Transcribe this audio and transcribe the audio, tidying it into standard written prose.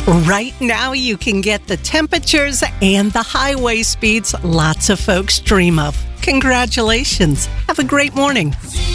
Right now, you can get the temperatures and the highway speeds lots of folks dream of. Congratulations. Have a great morning.